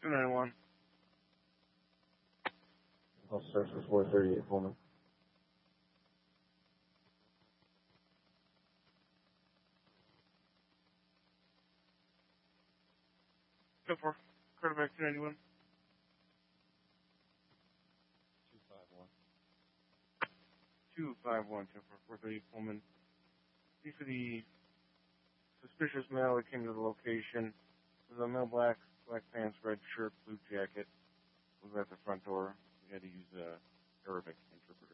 291. I'll search for 438 Pullman. Go for quarterback 291. 251. 251. 438 Pullman. See for the suspicious male that came to the location. The male black pants, red shirt, blue jacket. Was at the front door. We had to use Arabic interpreter.